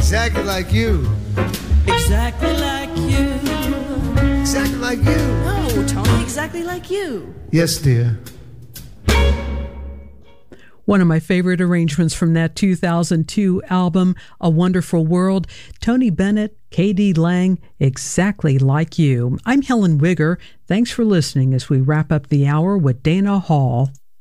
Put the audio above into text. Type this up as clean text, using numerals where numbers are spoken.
Exactly like you. Exactly like you. Exactly like you. No, Tony, exactly like you. Yes, dear. One of my favorite arrangements from that 2002 album, A Wonderful World, Tony Bennett, K.D. Lang, Exactly Like You. I'm Helen Wigger. Thanks for listening as we wrap up the hour with Dana Hall.